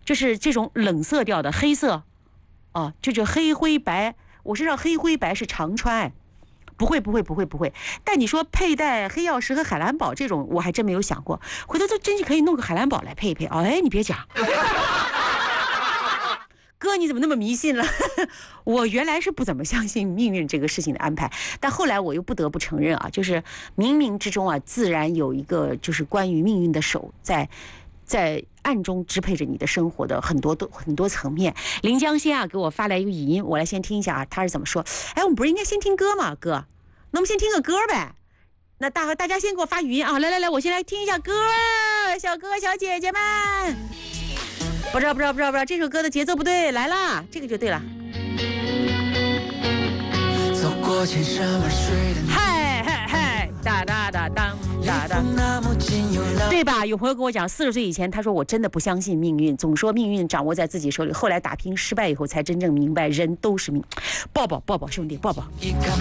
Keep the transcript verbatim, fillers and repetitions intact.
就是这种冷色调的黑色，啊，这就黑灰白。我身上黑灰白是常穿，哎，不会不会不会不会。但你说佩戴黑曜石和海蓝宝这种，我还真没有想过。回头就真是可以弄个海蓝宝来配一配。哎，你别讲。哥，你怎么那么迷信了？我原来是不怎么相信命运这个事情的安排，但后来我又不得不承认啊，就是冥冥之中啊，自然有一个就是关于命运的手在在暗中支配着你的生活的很多很多层面。临江仙啊给我发来一个语音，我来先听一下啊，他是怎么说？哎，我们不是应该先听歌吗？哥，那我们先听个歌呗。那大大家先给我发语音啊，来来来，我先来听一下歌，小哥哥小姐姐们。不知道不知道不知道不知道，这首歌的节奏不对，来啦，这个就对了。走过千山万水的嗨嗨嗨，哒哒哒当哒哒，对吧？有朋友跟我讲，四十岁以前，他说我真的不相信命运，总说命运掌握在自己手里。后来打拼失败以后，才真正明白人都是命。抱抱抱抱，兄弟抱抱。